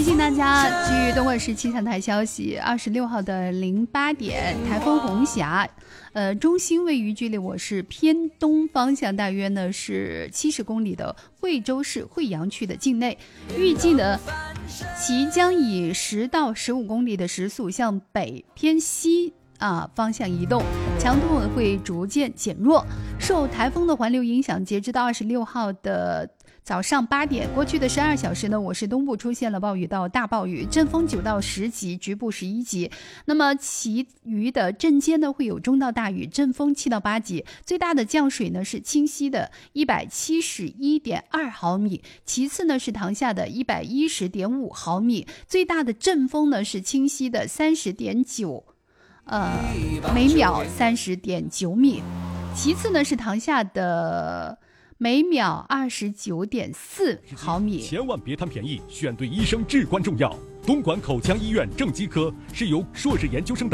提醒大家，据东莞市气象台消息，26号的08点，台风红霞，中心位于距离我市偏东方向大约呢是70公里的惠州市惠阳区的境内，预计呢其将以10到15公里的时速向北偏西方向移动，强度会逐渐减弱。受台风的环流影响，截止到26号的早上8点，过去的12小时呢，我市东部出现了暴雨到大暴雨，阵风9到10级，局部11级。那么其余的镇间呢会有中到大雨，阵风7到8级，最大的降水呢是清溪的171.2毫米，其次呢是塘下的110.5毫米，最大的阵风呢是清溪的30.9每秒30.9米，其次呢是塘下的每秒29.4毫米。 千万别贪便宜，选对医生至关重要。东莞口腔医院正畸科是由硕士研究生